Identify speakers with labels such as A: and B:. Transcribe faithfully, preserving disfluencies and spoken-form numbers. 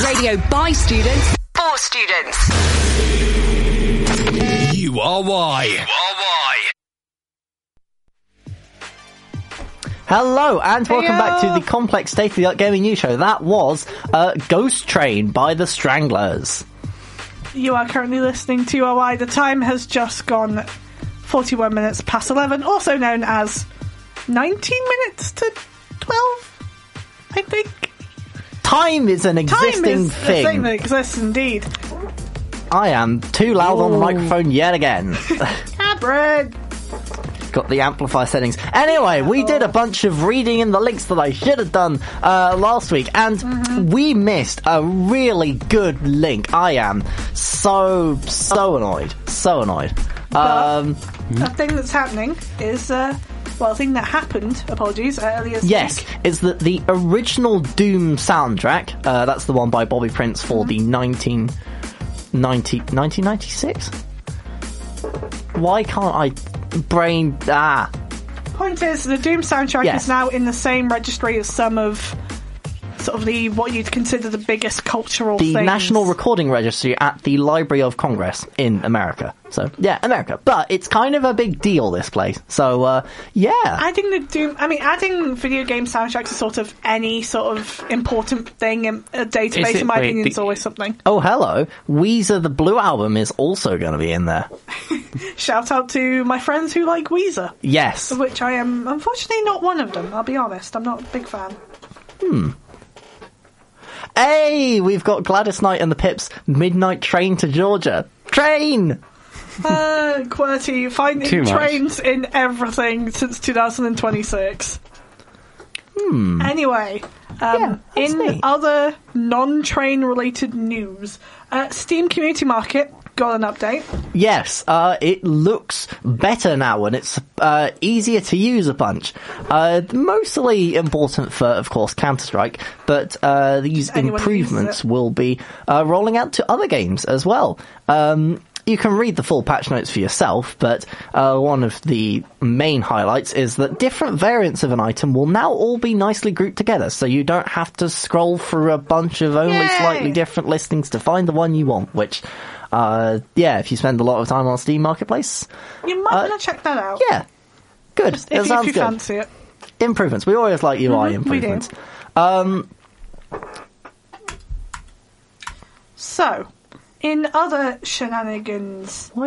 A: Radio by students, for students.
B: You are why. You are why.
C: Hello, and welcome
D: Heyo.
C: back to the complex state-of-the-art gaming news show. That was uh, Ghost Train by the Stranglers.
D: You are currently listening to O I. The time has just gone forty-one minutes past eleven, also known as nineteen minutes to twelve, I think.
C: Time is an existing
D: Time is
C: thing.
D: a thing that exists indeed.
C: I am too loud Ooh. on the microphone yet again.
D: Cabred!
C: Got the amplifier settings. Anyway, we did a bunch of reading in the links that I should have done uh, last week, and mm-hmm. we missed a really good link. I am so, so annoyed. So annoyed. Um,
D: a thing that's happening is, uh, well, a thing that happened, apologies, earlier this
C: Yes,
D: week.
C: is that the original Doom soundtrack, uh, that's the one by Bobby Prince for mm-hmm. the nineteen ninety, nineteen ninety-six? Why can't I... brain ah
D: Point is, the Doom soundtrack
C: yes.
D: is now in the same registry as some of sort of the what you'd consider the biggest cultural
C: the
D: things.
C: National Recording Registry at the Library of Congress in America. So yeah, America, but it's kind of a big deal, this place. So uh yeah,
D: adding the Doom I mean adding video game soundtracks to sort of any sort of important thing in a database,
E: it,
D: in my
E: wait,
D: opinion,
E: the,
D: is always something.
C: Oh hello, Weezer the Blue Album is also going to be in there.
D: Shout out to my friends who like Weezer.
C: Yes,
D: of which I am unfortunately not one of them. I'll be honest, I'm not a big fan.
C: Hmm. Hey, we've got Gladys Knight and the Pips' Midnight Train to Georgia. Train!
D: Uh, QWERTY, finding trains in everything since two thousand twenty-six.
C: Hmm.
D: Anyway, um,
C: yeah,
D: in
C: me.
D: other non-train related news, uh, Steam Community Market got an update.
C: Yes, uh, it looks better now and it's uh, easier to use a bunch. Uh, mostly important for, of course, Counter-Strike, but uh, these improvements will be uh, rolling out to other games as well. Um, you can read the full patch notes for yourself, but uh, one of the main highlights is that different variants of an item will now all be nicely grouped together, so you don't have to scroll through a bunch of only
D: Yay!
C: slightly different listings to find the one you want, which... Uh, yeah, if you spend a lot of time on Steam Marketplace,
D: you might
C: uh,
D: want to check that out.
C: Yeah, good.
D: Just
C: it
D: if,
C: sounds
D: if you
C: good.
D: fancy it.
C: Improvements. We always like U I
D: Mm-hmm,
C: improvements. Um,
D: so, in other shenanigans.